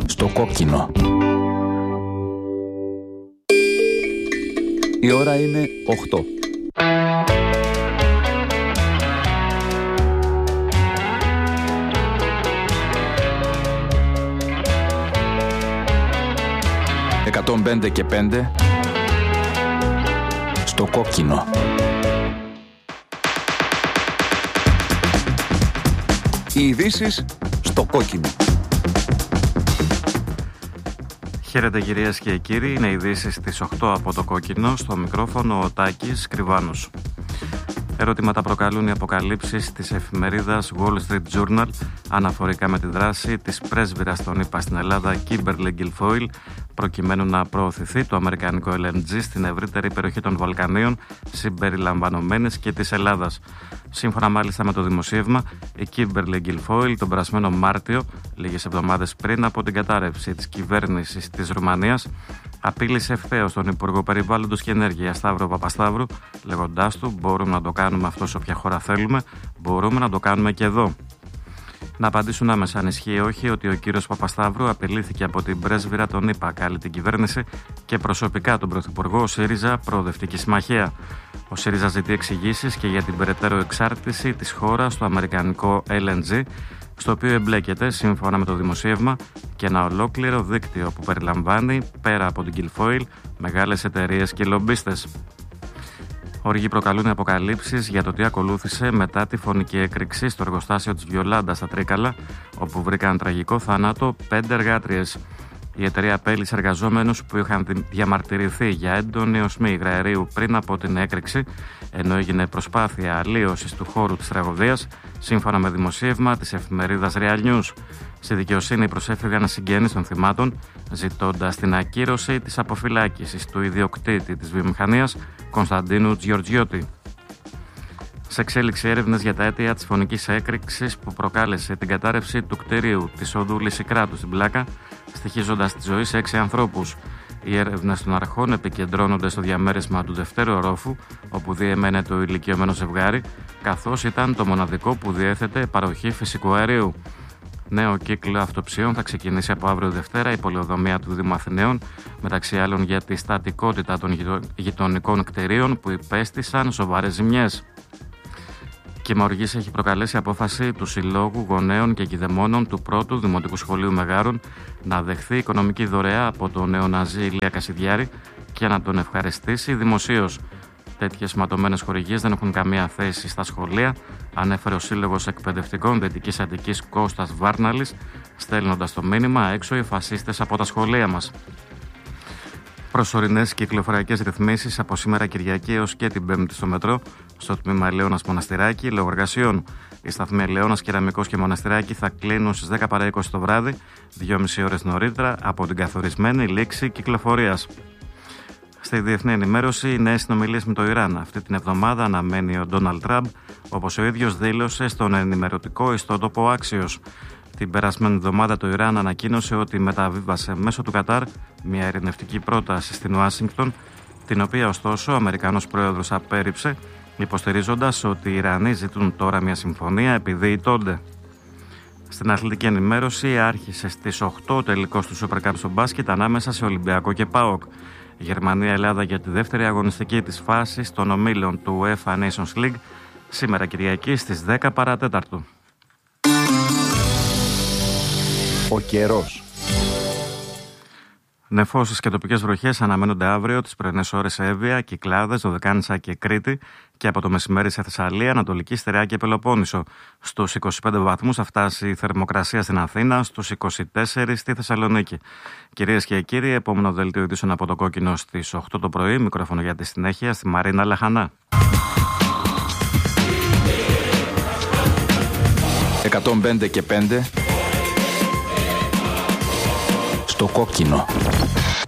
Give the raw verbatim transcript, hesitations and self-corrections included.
Στο κόκκινο. Η ώρα είναι οκτώ. εκατόν πέντε και πέντε. Στο κόκκινο. Οι ειδήσεις στο κόκκινο. Χαίρετε κυρίες και κύριοι, είναι ειδήσεις στις οκτώ από το κόκκινο, στο μικρόφωνο ο Τάκης Κρυβάνος. Ερωτήματα προκαλούν οι αποκαλύψεις της εφημερίδας Wall Street Journal αναφορικά με τη δράση της πρέσβυρας των ΗΠΑ στην Ελλάδα Kimberly Guilfoyle προκειμένου να προωθηθεί το αμερικανικό ελ εν τζι στην ευρύτερη περιοχή των Βαλκανίων συμπεριλαμβανομένης και της Ελλάδας. Σύμφωνα μάλιστα με το δημοσίευμα, η Kimberly Guilfoyle τον περασμένο Μάρτιο, λίγες εβδομάδες πριν από την κατάρρευση της κυβέρνησης της Ρουμανίας, απείλησε ευθέως τον Υπουργό Περιβάλλοντος και Ενέργειας Σταύρο Παπασταύρου, λέγοντάς του: «Μπορούμε να το κάνουμε αυτό σε όποια χώρα θέλουμε, μπορούμε να το κάνουμε και εδώ». Να απαντήσουν άμεσα αν ισχύει ή όχι ότι ο κύριος Παπασταύρου απειλήθηκε από την πρέσβυρα των ΗΠΑ, καλεί την κυβέρνηση και προσωπικά τον Πρωθυπουργό ο ΣΥΡΙΖΑ Προοδευτική Συμμαχία. Ο ΣΥΡΙΖΑ ζητεί εξηγήσεις και για την περαιτέρω εξάρτηση της χώρας στο αμερικανικό ελ εν τζι, στο οποίο εμπλέκεται, σύμφωνα με το δημοσίευμα, και ένα ολόκληρο δίκτυο που περιλαμβάνει, πέρα από την Guilfoyle, μεγάλες εταιρείες και λομπίστες. Όργοι προκαλούν αποκαλύψεις για το τι ακολούθησε μετά τη φωνική έκρηξη στο εργοστάσιο της Βιολάντα στα Τρίκαλα, όπου βρήκαν τραγικό θάνατο πέντε εργάτριες. Η εταιρεία απέλησε εργαζόμενους που είχαν διαμαρτυρηθεί για έντονη οσμή υγραερίου πριν από την έκρηξη, ενώ έγινε προσπάθεια αλλίωσης του χώρου της τραγωδίας, σύμφωνα με δημοσίευμα της εφημερίδας Real News. Στη δικαιοσύνη προσέφυγαν συγγενείς των θυμάτων, ζητώντας την ακύρωση της αποφυλάκησης του ιδιοκτήτη της βιομηχανίας, Κωνσταντίνου Τζιορτζιώτη. Σε εξέλιξη έρευνες για τα αίτια της φωνικής έκρηξης που προκάλεσε την κατάρρευση του κτηρίου της οδού Λυσικράτου στην Πλάκα, στοιχίζοντας τη ζωή σε έξι ανθρώπους. Οι έρευνες των αρχών επικεντρώνονται στο διαμέρισμα του δευτέρου ορόφου, όπου διεμένε το ηλικιωμένο ζευγάρι, καθώς ήταν το μοναδικό που διέθετε παροχή φυσικού αερίου. Νέο κύκλο αυτοψιών θα ξεκινήσει από αύριο Δευτέρα η πολεοδομία του Δήμου Αθηναίων, μεταξύ άλλων για τη στατικότητα των γειτονικών κτηρίων που υπέστησαν σοβαρές ζημιές. Και μαοργής έχει προκαλέσει απόφαση του Συλλόγου Γονέων και Κηδεμόνων του πρώτου Δημοτικού Σχολείου Μεγάρων να δεχθεί οικονομική δωρεά από τον νεοναζί Ηλία Κασιδιάρη και να τον ευχαριστήσει δημοσίως. Τέτοιες ματωμένες χορηγίες δεν έχουν καμία θέση στα σχολεία, ανέφερε ο Σύλλογος Εκπαιδευτικών Δυτικής Αττικής Κώστας Βάρναλης, στέλνοντας το μήνυμα «Έξω οι φασίστες από τα σχολεία μας». Προσωρινές κυκλοφοριακές ρυθμίσεις από σήμερα Κυριακή έως και την Πέμπτη στο μετρό, στο τμήμα Ελαιώνας Μοναστηράκη, λόγω εργασιών. Οι σταθμοί Ελαιώνας, Κεραμικός και Μοναστηράκη θα κλείνουν στις δέκα παρά είκοσι το βράδυ, δυόμιση ώρες νωρίτερα από την καθορισμένη λήξη κυκλοφορίας. Στη διεθνή ενημέρωση, οι νέες συνομιλίες με το Ιράν. Αυτή την εβδομάδα αναμένει ο Ντόναλντ Τραμπ, όπως ο ίδιος δήλωσε στον ενημερωτικό ιστότοπο Άξιος. Την περασμένη εβδομάδα το Ιράν ανακοίνωσε ότι μεταβίβασε μέσω του Κατάρ μια ειρηνευτική πρόταση στην Ουάσιγκτον, την οποία ωστόσο ο Αμερικανός πρόεδρος απέρριψε, υποστηρίζοντας ότι οι Ιρανοί ζητούν τώρα μια συμφωνία επειδή ηττώνται. Στην αθλητική ενημέρωση, άρχισε στις οκτώ ο τελικός του Super Cup στο μπάσκετ ανάμεσα σε Ολυμπιακό και ΠΑΟΚ. Η Γερμανία-Ελλάδα για τη δεύτερη αγωνιστική της φάσης των ομίλων του UEFA Nations League, σήμερα Κυριακή στις δέκα παρά τέταρτο. Ο καιρός. Νεφώσεις και τοπικές βροχές αναμένονται αύριο τις πρωινές ώρες σε Εύβοια, Κυκλάδες, Δωδεκάνησα και Κρήτη και από το μεσημέρι σε Θεσσαλία, Ανατολική Στερεά και Πελοπόννησο. Στους είκοσι πέντε βαθμούς θα φτάσει η θερμοκρασία στην Αθήνα, στους είκοσι τέσσερα στη Θεσσαλονίκη. Κυρίες και κύριοι, επόμενο δελτίο ειδήσεων από το κόκκινο στις οκτώ το πρωί. Μικρόφωνο για τη συνέχεια στη Μαρίνα Λαχανά. εκατόν πέντε και πέντε. Στο κόκκινο.